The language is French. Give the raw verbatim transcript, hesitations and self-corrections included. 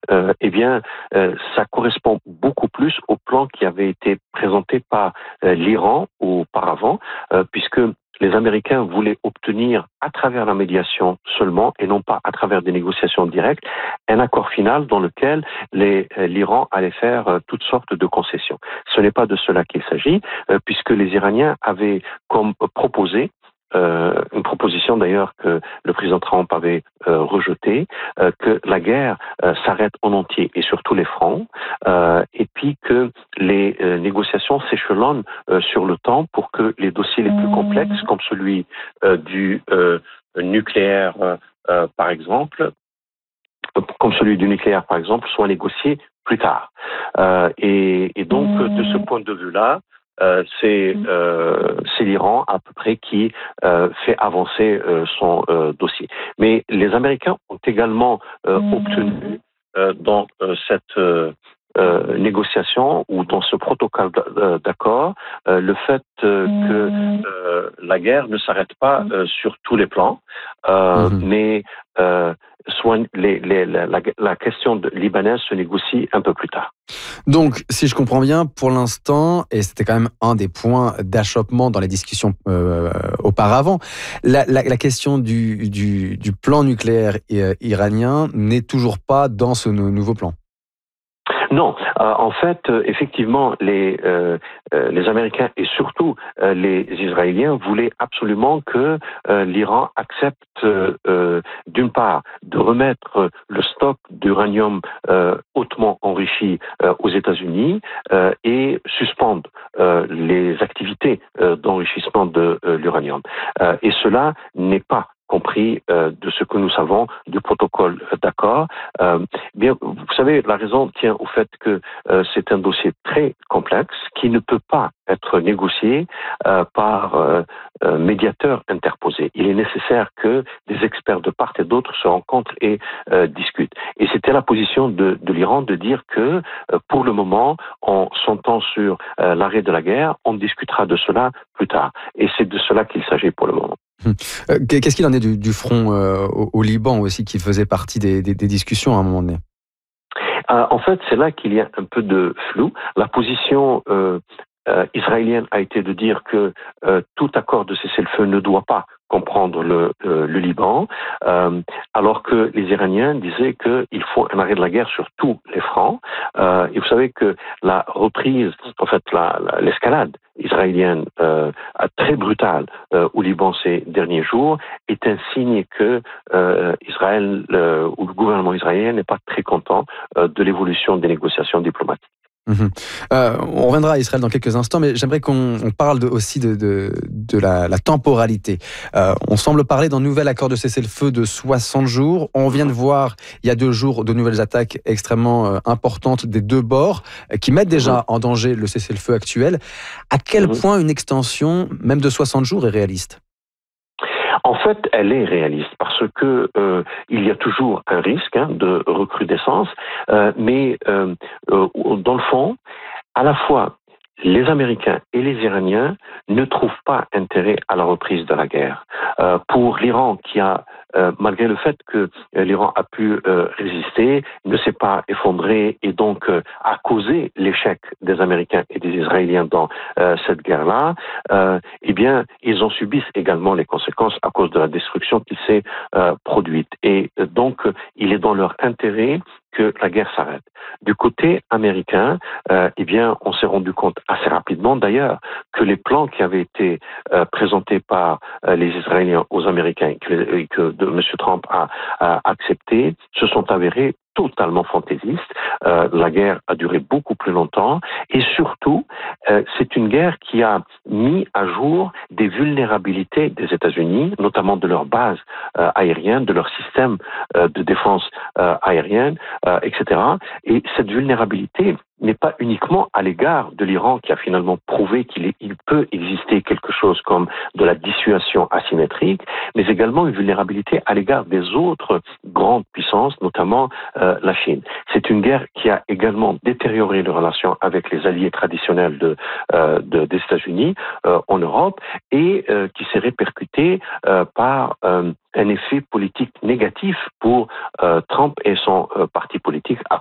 euh, eh bien, euh, ça correspond beaucoup plus au plan qui avait été présenté par euh, l'Iran auparavant, euh, puisque les Américains voulaient obtenir, à travers la médiation seulement, et non pas à travers des négociations directes, un accord final dans lequel les, euh, l'Iran allait faire euh, toutes sortes de concessions. Ce n'est pas de cela qu'il s'agit, euh, puisque les Iraniens avaient comme proposé, euh, une proposition d'ailleurs que le président Trump avait euh, rejetée, euh, que la guerre euh, s'arrête en entier et sur tous les fronts, euh, et puis que les euh, négociations s'échelonnent euh, sur le temps pour que les dossiers les plus complexes, comme celui euh, du euh, nucléaire, euh, euh, par exemple, comme celui du nucléaire, par exemple, soient négociés plus tard. Euh, et, et donc, de ce point de vue-là, Euh, c'est, euh, c'est l'Iran à peu près qui euh, fait avancer euh, son euh, dossier. Mais les Américains ont également euh, obtenu euh, dans euh, cette euh, euh, négociation ou dans ce protocole d'accord euh, le fait euh, que euh, la guerre ne s'arrête pas euh, sur tous les plans, euh, mm-hmm. mais euh, soit les, les, la, la question de libanaise se négocie un peu plus tard. Donc, si je comprends bien, pour l'instant, et c'était quand même un des points d'achoppement dans les discussions euh, auparavant, la, la, la question du, du, du plan nucléaire iranien n'est toujours pas dans ce nouveau plan. Non, euh, en fait, euh, effectivement, les, euh, euh, les Américains et surtout euh, les Israéliens voulaient absolument que euh, l'Iran accepte, euh, euh, d'une part, de remettre le stock d'uranium euh, hautement enrichi euh, aux États-Unis euh, et suspendre euh, les activités euh, d'enrichissement de euh, l'uranium. Euh, et cela n'est pas compris euh, de ce que nous savons du protocole d'accord. Euh, bien, vous savez, la raison tient au fait que euh, c'est un dossier très complexe qui ne peut pas être négocié euh, par euh, euh, médiateur interposé. Il est nécessaire que des experts de part et d'autre se rencontrent et euh, discutent. Et c'était la position de, de l'Iran de dire que euh, pour le moment, en s'entend sur euh, l'arrêt de la guerre, on discutera de cela plus tard. Et c'est de cela qu'il s'agit pour le moment. Qu'est-ce qu'il en est du, du front euh, au, au Liban aussi, qui faisait partie des, des, des discussions à un moment donné? euh, En fait, c'est là qu'il y a un peu de flou. La position euh, euh, israélienne a été de dire que euh, tout accord de cessez-le-feu ne doit pas comprendre le, euh, le Liban, euh, alors que les Iraniens disaient qu'il faut un arrêt de la guerre sur tous les fronts. Euh, et vous savez que la reprise, en fait, la, la, l'escalade israélienne euh, très brutale euh, au Liban ces derniers jours est un signe que euh, Israël euh, ou le gouvernement israélien n'est pas très content euh, de l'évolution des négociations diplomatiques. Mmh. Euh, on reviendra à Israël dans quelques instants, mais j'aimerais qu'on on parle de, aussi de, de, de la, la temporalité. Euh, on semble parler d'un nouvel accord de cessez-le-feu de soixante jours. On vient de voir, il y a deux jours, de nouvelles attaques extrêmement euh, importantes des deux bords, euh, qui mettent déjà mmh. en danger le cessez-le-feu actuel. À quel mmh. point une extension, même de soixante jours, est réaliste ? En fait, elle est réaliste parce que euh, il y a toujours un risque hein, de recrudescence, euh, mais euh, euh, dans le fond, à la fois les Américains et les Iraniens ne trouvent pas intérêt à la reprise de la guerre. Euh, pour l'Iran, qui a, euh, malgré le fait que euh, l'Iran a pu euh, résister, ne s'est pas effondré et donc euh, a causé l'échec des Américains et des Israéliens dans euh, cette guerre-là, euh, eh bien, ils en subissent également les conséquences à cause de la destruction qui s'est euh, produite. Et euh, donc, euh, il est dans leur intérêt que la guerre s'arrête. Du côté américain, euh, eh bien, on s'est rendu compte assez rapidement, d'ailleurs, que les plans qui avaient été euh, présentés par euh, les Israéliens aux Américains et que, et que de, M. Trump a, a accepté, se sont avérés totalement fantaisistes. Euh, la guerre a duré beaucoup plus longtemps et surtout, euh, c'est une guerre qui a mis à jour des vulnérabilités des États-Unis, notamment de leur base euh, aérienne, de leur système euh, de défense euh, aérienne, euh, et cetera. Et cette vulnérabilité n'est pas uniquement à l'égard de l'Iran qui a finalement prouvé qu'il est, il peut exister quelque chose comme de la dissuasion asymétrique, mais également une vulnérabilité à l'égard des autres grandes puissances, notamment euh, la Chine. C'est une guerre qui a également détérioré les relations avec les alliés traditionnels de, euh, de, des États-Unis euh, en Europe et euh, qui s'est répercutée euh, par euh, un effet politique négatif pour euh, Trump et son euh, parti politique